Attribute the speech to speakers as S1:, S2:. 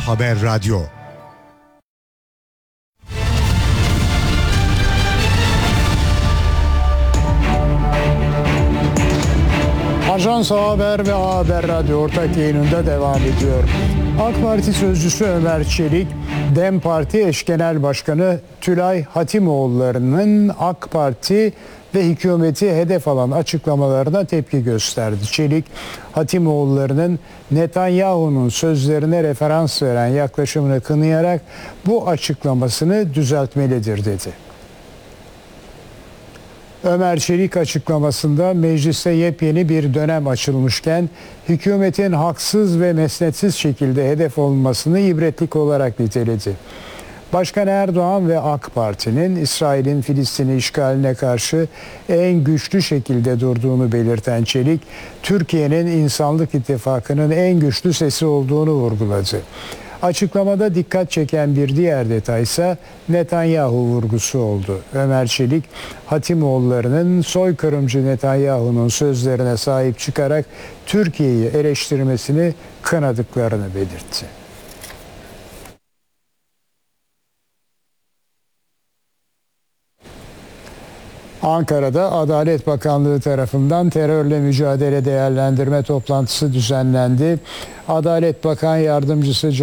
S1: Haber Radyo.
S2: Ajans Haber ve Haber Radyo ortak yayınında devam ediyor. AK Parti sözcüsü Ömer Çelik, DEM Parti eş genel başkanı Tülay Hatimoğulları'nın AK Parti ve hükümeti hedef alan açıklamalarına tepki gösterdi. Çelik, Hatimoğulları'nın Netanyahu'nun sözlerine referans veren yaklaşımını kınayarak bu açıklamasını düzeltmelidir dedi. Ömer Çelik açıklamasında mecliste yepyeni bir dönem açılmışken hükümetin haksız ve mesnetsiz şekilde hedef olunmasını ibretlik olarak niteledi. Başkan Erdoğan ve AK Parti'nin İsrail'in Filistin'i işgaline karşı en güçlü şekilde durduğunu belirten Çelik, Türkiye'nin insanlık ittifakının en güçlü sesi olduğunu vurguladı. Açıklamada dikkat çeken bir diğer detay ise Netanyahu vurgusu oldu. Ömer Çelik, Hatimoğulları'nın soykırımcı Netanyahu'nun sözlerine sahip çıkarak Türkiye'yi eleştirmesini kınadıklarını belirtti. Ankara'da Adalet Bakanlığı tarafından terörle mücadele değerlendirme toplantısı düzenlendi. Adalet Bakan Yardımcısı